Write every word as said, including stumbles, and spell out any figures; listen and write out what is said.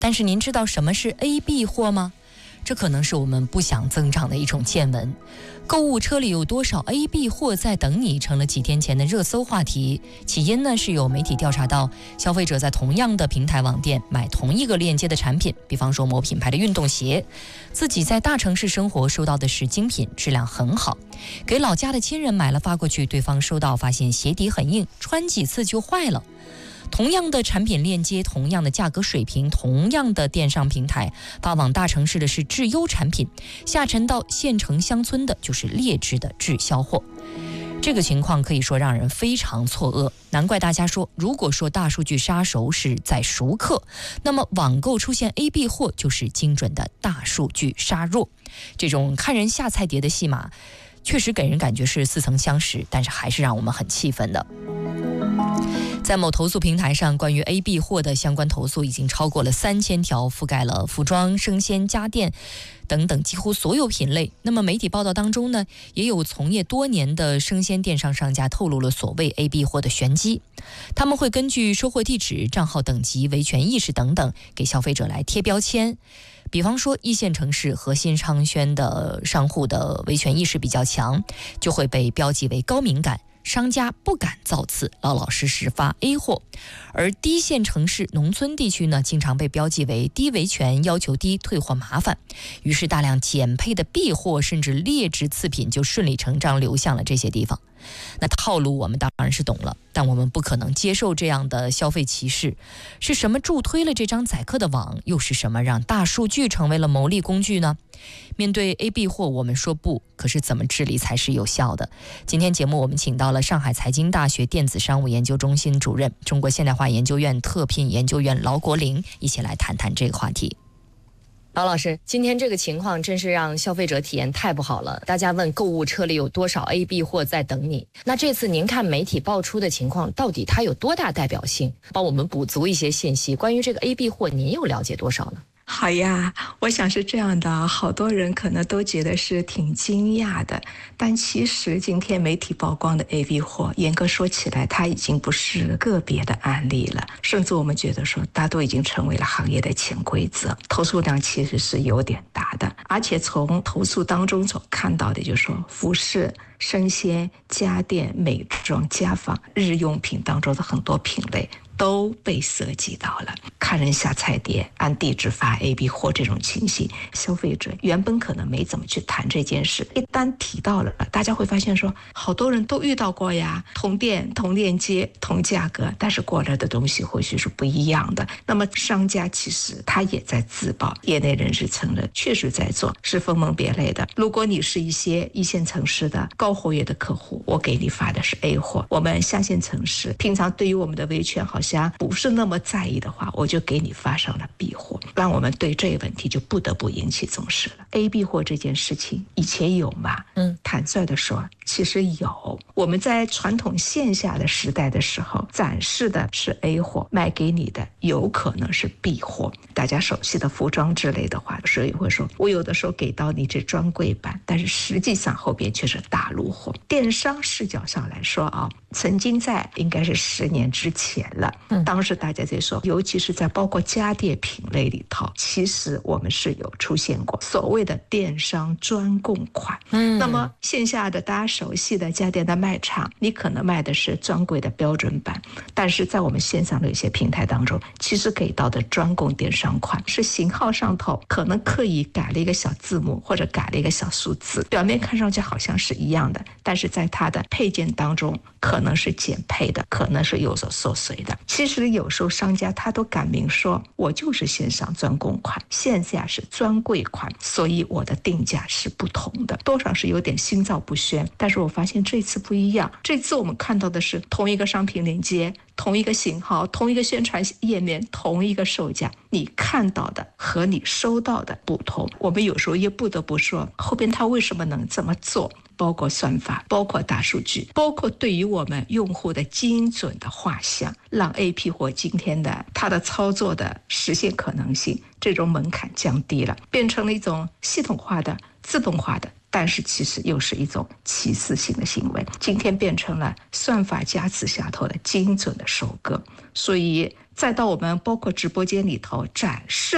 但是您知道什么是 A B 货吗？这可能是我们不想增长的一种见闻。购物车里有多少 A B 货在等你成了几天前的热搜话题。起因呢是有媒体调查到，消费者在同样的平台网店买同一个链接的产品，比方说某品牌的运动鞋，自己在大城市生活收到的是精品，质量很好，给老家的亲人买了发过去，对方收到发现鞋底很硬，穿几次就坏了。同样的产品链接，同样的价格水平，同样的电商平台，发往大城市的是质优产品，下沉到县城乡村的就是劣质的滞销货。这个情况可以说让人非常错愕，难怪大家说，如果说大数据杀熟是在熟客，那么网购出现 A B 货就是精准的大数据杀弱。这种看人下菜碟的戏码确实给人感觉是似曾相识，但是还是让我们很气愤的。在某投诉平台上，关于 A B 货的相关投诉已经超过了三千条，覆盖了服装、生鲜、家电等等几乎所有品类。那么媒体报道当中呢，也有从业多年的生鲜电商商家透露了所谓 A B 货的玄机。他们会根据收货地址、账号等级、维权意识等等，给消费者来贴标签。比方说一线城市核心商圈的商户的维权意识比较强，就会被标记为高敏感，商家不敢造次，老老实实发 A 货。而低线城市、农村地区呢，经常被标记为低维权，要求低，退货麻烦。于是大量减配的 B 货甚至劣质次品就顺理成章流向了这些地方。那套路我们当然是懂了，但我们不可能接受这样的消费歧视。是什么助推了这张宰客的网？又是什么让大数据成为了牟利工具呢？面对 A B 货，我们说不，可是怎么治理才是有效的？今天节目我们请到了上海财经大学电子商务研究中心主任、中国现代化研究院特聘研究员劳国林，一起来谈谈这个话题。劳老师，今天这个情况真是让消费者体验太不好了。大家问购物车里有多少 A B 货在等你？那这次您看媒体爆出的情况，到底它有多大代表性？帮我们补足一些信息。关于这个 A B 货，您又了解多少呢？ 好呀，我想是这样的，好多人可能都觉得是挺惊讶的，但其实今天媒体曝光的 A B 货，严格说起来，它已经不是个别的案例了，甚至我们觉得说，它都已经成为了行业的潜规则，投诉量其实是有点大的，而且从投诉当中所看到的，就是说服饰、生鲜、家电、美妆、家纺、日用品当中的很多品类都被涉及到了，看人下菜碟，按地址发 A B 货这种情形，消费者原本可能没怎么去谈这件事，一旦提到了，大家会发现说，好多人都遇到过呀，同店、同链接、同价格，但是过来的东西或许是不一样的。那么商家其实他也在自曝，业内人士承认，确实在做，是分门别类的。如果你是一些一线城市的高活跃的客户，我给你发的是 A 货；我们下线城市，平常对于我们的维权好像不是那么在意的话，我就给你发上了 B 货，让我们对这个问题就不得不引起重视了。A B 货这件事情以前有吗？嗯，坦率的说，其实有。我们在传统线下的时代的时候，展示的是 A 货，卖给你的有可能是 B 货。大家熟悉的服装之类的话，所以会说，我有的时候给到你这专柜版，但是实际上后边却是大陆货。电商视角上来说啊，曾经在应该是十年之前了。当时大家在说，尤其是在包括家电品类里头，其实我们是有出现过所谓的电商专供款。嗯，那么线下的大家熟悉的家电的卖场，你可能卖的是专柜的标准版，但是在我们线上的一些平台当中，其实给到的专供电商款是型号上头可能刻意改了一个小字母或者改了一个小数字，表面看上去好像是一样的，但是在它的配件当中可能是减配的，可能是有所缩水的。其实有时候商家他都敢明说，我就是线上专供款，线下是专柜款，所以我的定价是不同的，多少是有点心照不宣。但是我发现这次不一样，这次我们看到的是同一个商品链接，同一个型号，同一个宣传页面，同一个售价，你看到的和你收到的不同。我们有时候也不得不说，后边他为什么能这么做，包括算法，包括大数据，包括对于我们用户的精准的画像，让 A P 货今天的它的操作的实现可能性，这种门槛降低了，变成了一种系统化的、自动化的，但是其实又是一种歧视性的行为，今天变成了算法加持下头的精准的收割。所以再到我们包括直播间里头展示